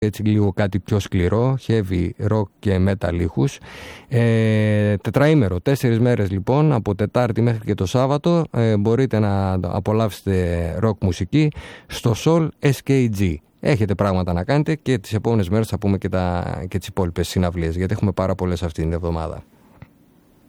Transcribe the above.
έτσι λίγο κάτι πιο σκληρό, heavy rock και metal ήχους. Τετραήμερο, 4 μέρες λοιπόν, από Τετάρτη μέχρι και το Σάββατο, μπορείτε να απολαύσετε rock μουσική στο Soul SKG. Έχετε πράγματα να κάνετε και τις επόμενες μέρες θα πούμε και τις υπόλοιπες συναυλίες, γιατί έχουμε πάρα πολλές αυτή την εβδομάδα.